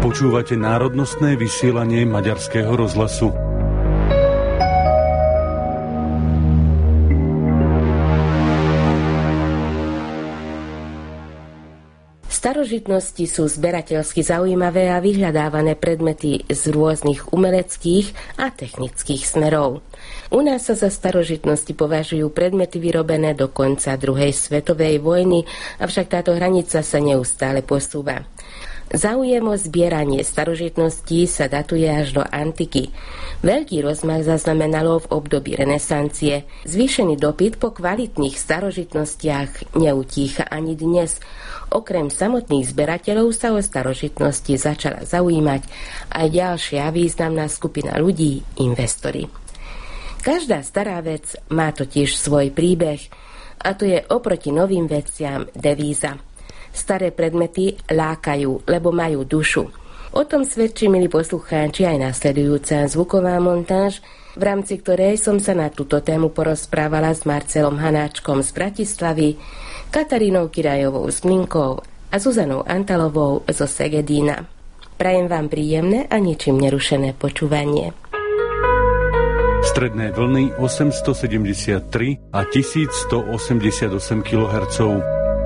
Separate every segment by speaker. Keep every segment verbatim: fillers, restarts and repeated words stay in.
Speaker 1: Počúvate národnostné vysielanie Maďarského rozhlasu.
Speaker 2: Starožitnosti sú zberateľsky zaujímavé a vyhľadávané predmety z rôznych umeleckých a technických smerov. U nás sa za starožitnosti považujú predmety vyrobené do konca druhej svetovej vojny, avšak táto hranica sa neustále posúva. Záujem o zbieranie starožitností sa datuje až do antiky. Veľký rozmach zaznamenalo v období renesancie. Zvýšený dopyt po kvalitných starožitnostiach neutícha ani dnes. Okrem samotných zberateľov sa o starožitnosti začala zaujímať aj ďalšia významná skupina ľudí, investori. Každá stará vec má totiž svoj príbeh, a to je oproti novým veciam devíza. Staré predmety lákajú, lebo majú dušu. O tom svedčí, milí poslucháči, aj nasledujúca zvuková montáž, v rámci ktorej som sa na túto tému porozprávala s Marcelom Hanáčkom z Bratislavy, Katarínou Kirajovou z Mlínkov a Zuzanou Antalovou zo Segedína. Prajem vám príjemné a ničím nerušené počúvanie.
Speaker 1: Stredné vlny osemstosedemdesiattri a tisícstoosemdesiatosem kilohertzov.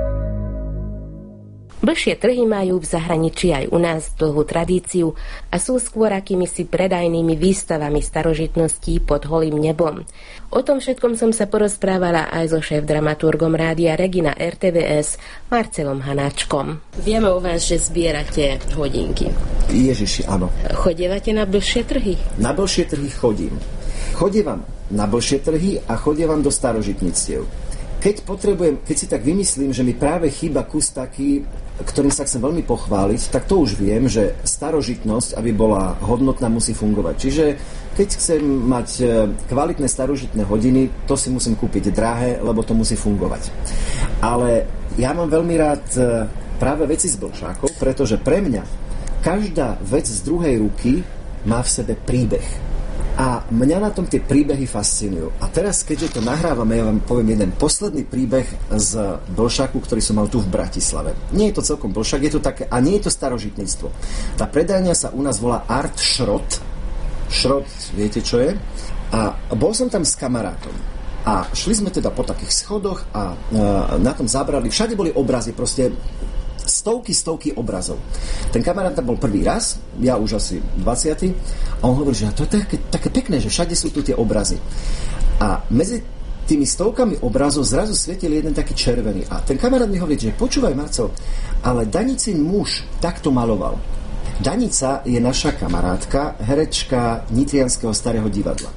Speaker 2: Blžšie trhy majú v zahraničí aj u nás dlhú tradíciu a sú skôr akýmisi predajnými výstavami starožitností pod holým nebom. O tom všetkom som sa porozprávala aj so šéf-dramaturgom rádia Regina er té vé es Marcelom Hanáčkom. Vieme o vás, že zbierate hodinky.
Speaker 3: Ježiši, áno.
Speaker 2: Chodievate na blžšie trhy?
Speaker 3: Na blžšie trhy chodím. Chodievam na blžšie trhy a chodievam do starožitníctiev. Keď potrebujem, keď si tak vymyslím, že mi práve chýba kus taký, ktorým sa chcem veľmi pochváliť, tak to už viem, že starožitnosť, aby bola hodnotná, musí fungovať. Čiže keď chcem mať kvalitné starožitné hodiny, to si musím kúpiť drahé, lebo to musí fungovať. Ale ja mám veľmi rád práve veci z blšákov, pretože pre mňa každá vec z druhej ruky má v sebe príbeh. A mňa na tom tie príbehy fascinujú. A teraz, keďže to nahrávame, ja vám poviem jeden posledný príbeh z blšaku, ktorý som mal tu v Bratislave. Nie je to celkom blšak, je to také, a nie je to starožitníctvo. Tá predajňa sa u nás volá Art Šrot. Šrot, viete čo je? A bol som tam s kamarátom. A šli sme teda po takých schodoch a e, na tom zábradlí všade boli obrazy, proste stovky, stovky obrazov. Ten kamarát tam bol prvý raz, ja už asi dvadsiaty a on hovorí, že to je také, také pekné, že všade sú tu tie obrazy. A medzi tými stovkami obrazov zrazu svietil jeden taký červený. A ten kamarát mi hovorí, že počúvaj, Marcel, ale Danicin muž takto maloval. Danica je naša kamarátka, herečka Nitrianskeho starého divadla.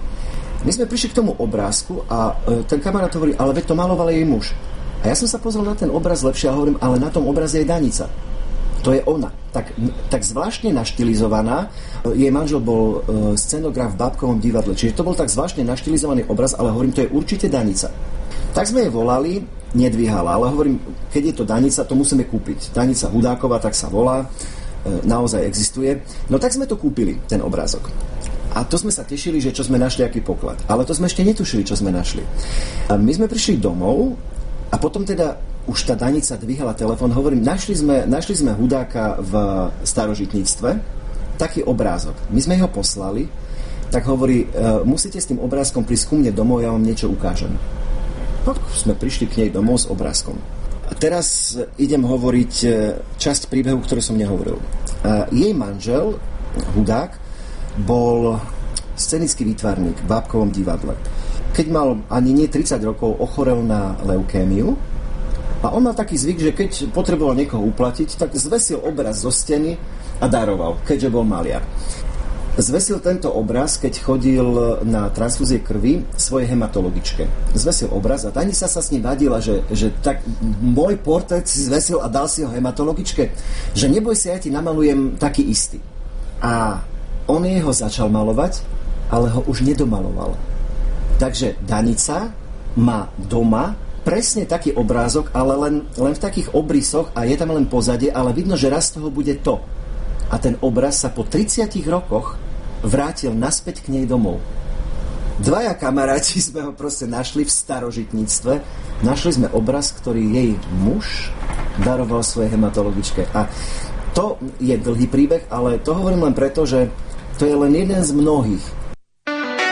Speaker 3: My sme prišli k tomu obrázku a ten kamarát hovorí, ale veď to maloval jej muž. A ja som sa pozrel na ten obraz lepšie a hovorím, ale na tom obraze je Danica. To je ona. Tak, tak zvláštne naštilizovaná. Jej manžel bol e, scenograf v Bábkovom divadle. Čiže to bol tak zvláštne naštilizovaný obraz, ale hovorím, to je určite Danica. Tak sme jej volali, nedvíhala, ale hovorím, keď je to Danica, to musíme kúpiť. Danica Hudáková, tak sa volá, e, naozaj existuje. No tak sme to kúpili, ten obrázok. A to sme sa tešili, že čo sme našli, aký poklad. Ale to sme ešte netušili, čo sme našli. A my sme prišli domov. A potom teda už tá Danica dvíhala telefón, hovorím, našli sme, našli sme Hudáka v starožitníctve, taký obrázok. My sme ho poslali, tak hovorí, e, musíte s tým obrázkom prísť ku mne domov, ja vám niečo ukážem. Tak sme prišli k nej domov s obrázkom. A teraz idem hovoriť časť príbehu, ktorú som nehovoril. E, jej manžel, Hudák, bol scenický výtvarník v Bábkovom divadle. Keď mal ani nie tridsať rokov, ochorel na leukémiu a on mal taký zvyk, že keď potreboval niekoho uplatiť, tak zvesil obraz zo steny a daroval, keďže bol maliar. Zvesil tento obraz, keď chodil na transfúzie krvi svojej hematologičke. Zvesil obraz a Danica sa s ním vadila, že, že tak môj portrét si zvesil a dal si ho hematologičke, že neboj sa, ja ti namalujem taký istý. A on jeho začal malovať, ale ho už nedomaloval. Takže Danica má doma presne taký obrázok, ale len, len v takých obrysoch a je tam len pozadie, ale vidno, že raz toho bude to. A ten obraz sa po tridsiatich rokoch vrátil naspäť k nej domov. Dvaja kamaráti sme ho proste našli v starožitníctve. Našli sme obraz, ktorý jej muž daroval svojej hematologičke. A To je dlhý príbeh, ale to hovorím len preto, že to je len jeden z mnohých.